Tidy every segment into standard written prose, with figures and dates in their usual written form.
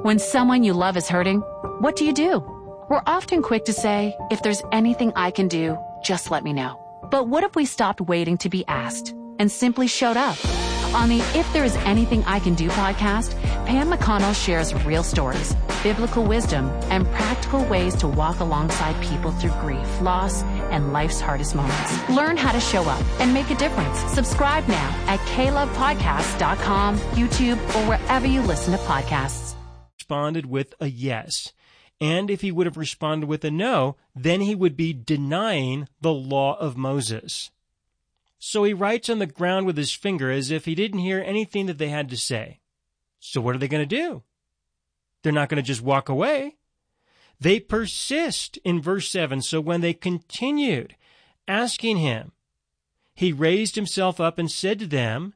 When someone you love is hurting, what do? We're often quick to say, if there's anything I can do, just let me know. But what if we stopped waiting to be asked and simply showed up? On the If There Is Anything I Can Do podcast, Pam McConnell shares real stories, biblical wisdom, and practical ways to walk alongside people through grief, loss, and life's hardest moments. Learn how to show up and make a difference. Subscribe now at KLovePodcasts.com, YouTube, or wherever you listen to podcasts. Responded with a yes. And if he would have responded with a no, then he would be denying the law of Moses. So he writes on the ground with his finger as if he didn't hear anything that they had to say. So what are they going to do? They're not going to just walk away. They persist in verse 7. So when they continued asking him, he raised himself up and said to them,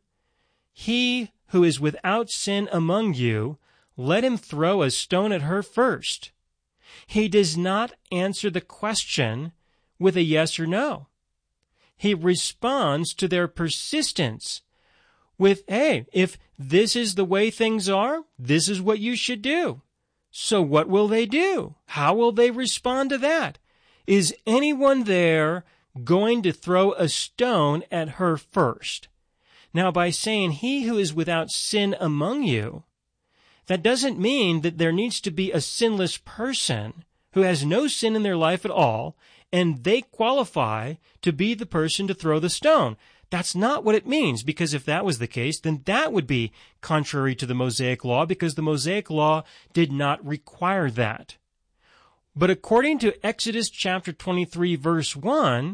"He who is without sin among you, let him throw a stone at her first." He does not answer the question with a yes or no. He responds to their persistence with, hey, if this is the way things are, this is what you should do. So what will they do? How will they respond to that? Is anyone there going to throw a stone at her first? Now, by saying he who is without sin among you, that doesn't mean that there needs to be a sinless person who has no sin in their life at all, and they qualify to be the person to throw the stone. That's not what it means, because if that was the case, then that would be contrary to the Mosaic Law, because the Mosaic Law did not require that. But according to Exodus chapter 23, verse 1,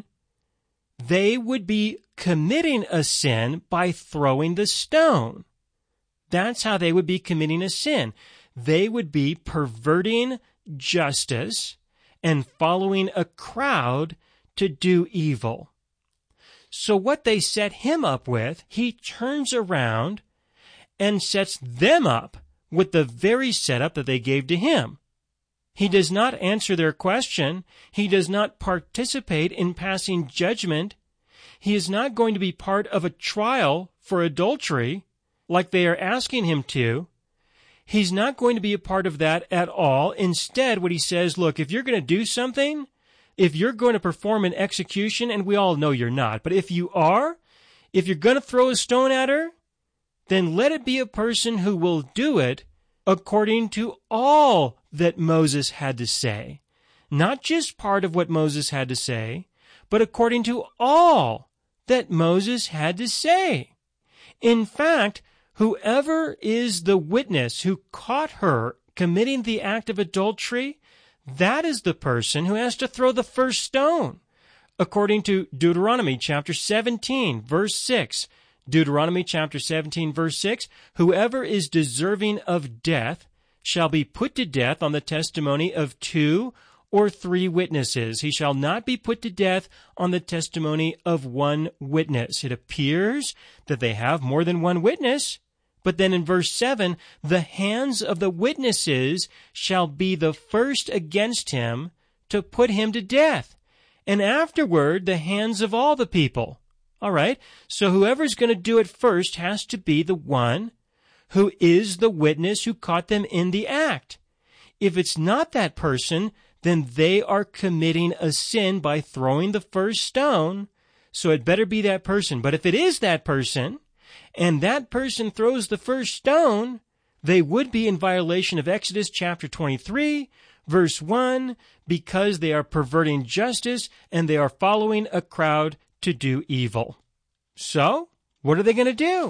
they would be committing a sin by throwing the stone. That's how they would be committing a sin. They would be perverting justice and following a crowd to do evil. So what they set him up with, he turns around and sets them up with the very setup that they gave to him. He does not answer their question. He does not participate in passing judgment. He is not going to be part of a trial for adultery like they are asking him to. He's not going to be a part of that at all. Instead, what he says, look, if you're going to do something, if you're going to perform an execution, and we all know you're not, but if you are, if you're going to throw a stone at her, then let it be a person who will do it according to all that Moses had to say. Not just part of what Moses had to say, but according to all that Moses had to say. In fact, whoever is the witness who caught her committing the act of adultery, that is the person who has to throw the first stone. According to Deuteronomy chapter 17, verse 6, Deuteronomy chapter 17, verse 6, whoever is deserving of death shall be put to death on the testimony of 2 or 3 witnesses. He shall not be put to death on the testimony of 1 witness. It appears that they have more than 1 witness. But then in verse 7, the hands of the witnesses shall be the first against him to put him to death, and afterward the hands of all the people. All right, so whoever's going to do it first has to be the one who is the witness who caught them in the act. If it's not that person, then they are committing a sin by throwing the first stone, so it better be that person. But if it is that person, and that person throws the first stone, they would be in violation of Exodus chapter 23, verse 1, because they are perverting justice and they are following a crowd to do evil. So, what are they going to do?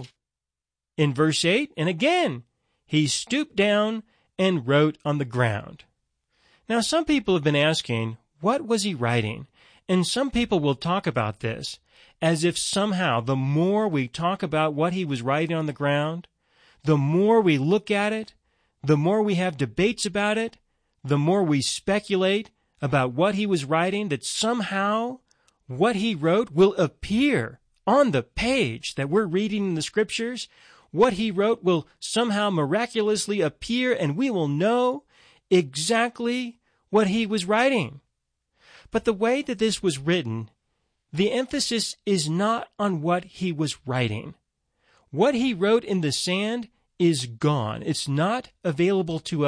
In verse 8, and again, he stooped down and wrote on the ground. Now, some people have been asking, what was he writing? And some people will talk about this as if somehow the more we talk about what he was writing on the ground, the more we look at it, the more we have debates about it, the more we speculate about what he was writing, that somehow what he wrote will appear on the page that we're reading in the scriptures. What he wrote will somehow miraculously appear, and we will know exactly what he was writing. But the way that this was written, the emphasis is not on what he was writing. What he wrote in the sand is gone. It's not available to us.